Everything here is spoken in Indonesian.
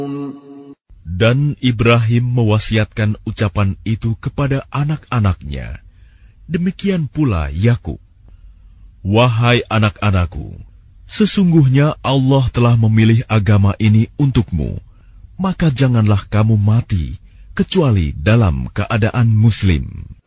Dan Ibrahim mewasiatkan ucapan itu kepada anak-anaknya. Demikian pula Yakub. Wahai anak-anakku, sesungguhnya Allah telah memilih agama ini untukmu, maka janganlah kamu mati kecuali dalam keadaan Muslim.